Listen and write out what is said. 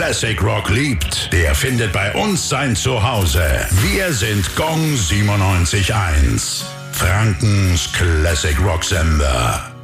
Classic Rock liebt, der findet bei uns sein Zuhause. Wir sind Gong 97.1. Frankens Classic Rock Sender.